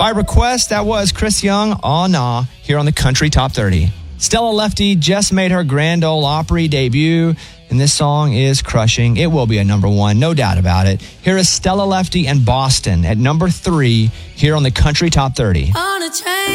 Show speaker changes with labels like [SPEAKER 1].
[SPEAKER 1] By request, that was Chris Young, Aw Nah, here on the Country Top 30. Stella Lefty just made her Grand Ole Opry debut, and this song is crushing. It will be a number one, no doubt about it. Here is Stella Lefty and Boston at number 3 here on the Country Top 30.
[SPEAKER 2] On a train.